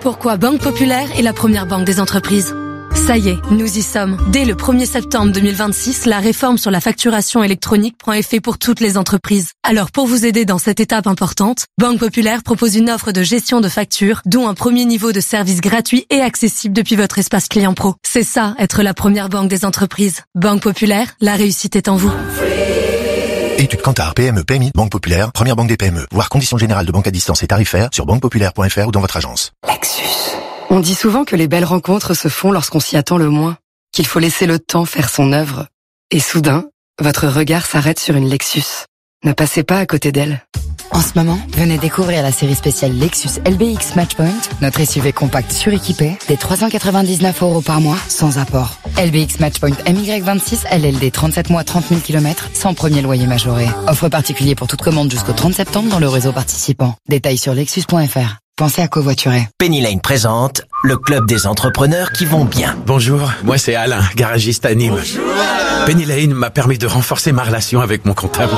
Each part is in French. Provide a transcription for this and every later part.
Pourquoi Banque Populaire est la première banque des entreprises. Ça y est, nous y sommes. Dès le 1er septembre 2026, la réforme sur la facturation électronique prend effet pour toutes les entreprises. Alors pour vous aider dans cette étape importante, Banque Populaire propose une offre de gestion de factures, dont un premier niveau de service gratuit et accessible depuis votre espace client pro. C'est ça, être la première banque des entreprises. Banque Populaire, la réussite est en vous. Étude Kantar, PME, PMI, Banque Populaire, première banque des PME. Voir conditions générales de banque à distance et tarifaires sur banquepopulaire.fr ou dans votre agence. Lexus. On dit souvent que les belles rencontres se font lorsqu'on s'y attend le moins, qu'il faut laisser le temps faire son œuvre. Et soudain, votre regard s'arrête sur une Lexus. Ne passez pas à côté d'elle. En ce moment, venez découvrir la série spéciale Lexus LBX Matchpoint, notre SUV compact suréquipé, des 399 € par mois, sans apport. LBX Matchpoint MY26, LLD 37 mois 30 000 km, sans premier loyer majoré. Offre particulier pour toute commande jusqu'au 30 septembre dans le réseau participant. Détails sur lexus.fr. Pensez à covoiturer. Penny Lane présente le club des entrepreneurs qui vont bien. Bonjour, moi c'est Alain, garagiste à Nîmes. Bonjour, Penny Lane m'a permis de renforcer ma relation avec mon comptable.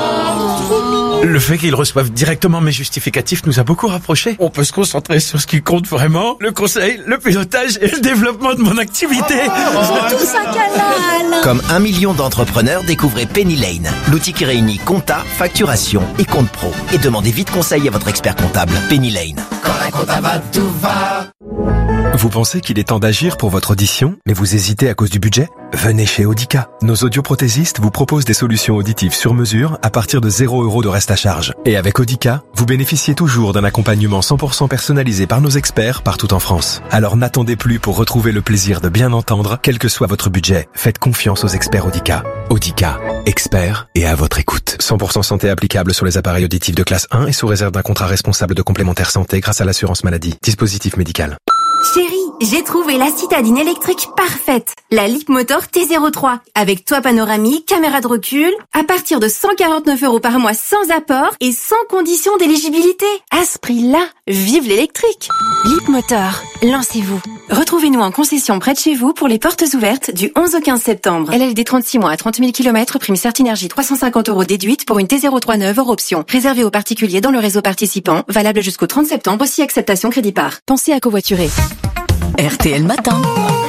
Le fait qu'ils reçoivent directement mes justificatifs nous a beaucoup rapprochés. On peut se concentrer sur ce qui compte vraiment, le conseil, le pilotage et le développement de mon activité. C'est tout ça qu'elle a. Comme 1 million d'entrepreneurs, découvrez Penny Lane, l'outil qui réunit compta, facturation et compte pro. Et demandez vite conseil à votre expert comptable. Penny Lane. Quand un comptable va, tout va. Vous pensez qu'il est temps d'agir pour votre audition, mais vous hésitez à cause du budget ? Venez chez Audica. Nos audioprothésistes vous proposent des solutions auditives sur mesure à partir de 0 € de reste à charge. Et avec Audica, vous bénéficiez toujours d'un accompagnement 100% personnalisé par nos experts partout en France. Alors n'attendez plus pour retrouver le plaisir de bien entendre, quel que soit votre budget. Faites confiance aux experts Audica. Audica, experts et à votre écoute. 100% santé applicable sur les appareils auditifs de classe 1 et sous réserve d'un contrat responsable de complémentaire santé grâce à l'assurance maladie. Dispositif médical. Chérie, j'ai trouvé la citadine électrique parfaite. La Leapmotor T03. Avec toit panoramique, caméra de recul, à partir de 149 € par mois sans apport et sans condition d'éligibilité. À ce prix-là, vive l'électrique. Leapmotor, lancez-vous. Retrouvez-nous en concession près de chez vous pour les portes ouvertes du 11 au 15 septembre. LLD 36 mois à 30 000 km, prime Certinergie 350 € déduite pour une T03 neuve hors option. Réservé aux particuliers dans le réseau participant, valable jusqu'au 30 septembre, si acceptation crédit par. Pensez à covoiturer. RTL Matin.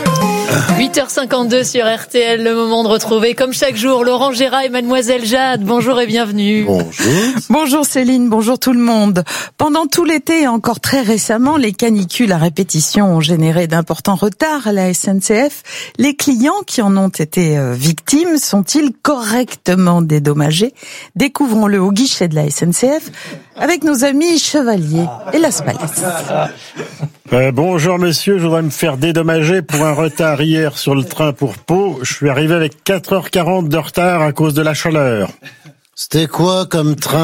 8h52 sur RTL, le moment de retrouver, comme chaque jour, Laurent Gérard et Mademoiselle Jade. Bonjour et bienvenue. Bonjour. Bonjour Céline, bonjour tout le monde. Pendant tout l'été et encore très récemment, les canicules à répétition ont généré d'importants retards à la SNCF. Les clients qui en ont été victimes sont-ils correctement dédommagés ? Découvrons-le au guichet de la SNCF avec nos amis Chevalier et Las Palais. Bonjour monsieur, je voudrais me faire dédommager pour un retard hier sur le train pour Pau. Je suis arrivé avec 4h40 de retard à cause de la chaleur. C'était quoi comme train ?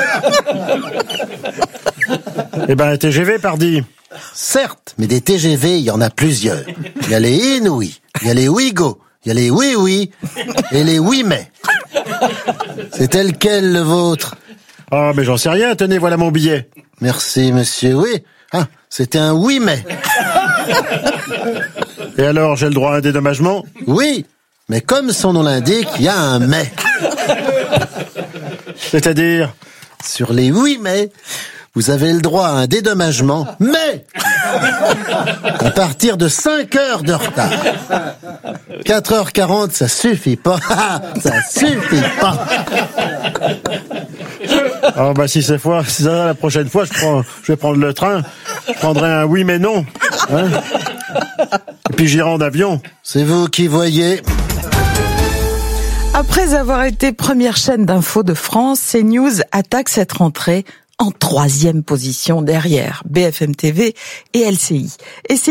Eh ben, un TGV, pardi. Certes, mais des TGV, il y en a plusieurs. Il y a les Inouï, il y a les Ouigo, il y a les Oui-Oui et les Oui-Mais. C'était lequel, le vôtre ? Ah, mais j'en sais rien, tenez, voilà mon billet. Merci, monsieur, oui. Ah, c'était un oui-mais. Et alors, j'ai le droit à un dédommagement ? Oui, mais comme son nom l'indique, il y a un mais. C'est-à-dire ? Sur les oui-mais, vous avez le droit à un dédommagement, mais à partir de 5 heures de retard. 4h40, ça suffit pas. Ça suffit pas. Ah bah si c'est ça, la prochaine fois, je vais prendre le train. Je prendrai un oui mais non. Hein ? Et puis j'irai en avion. C'est vous qui voyez. Après avoir été première chaîne d'info de France, CNews attaque cette rentrée en 3e position derrière BFM TV et LCI. Et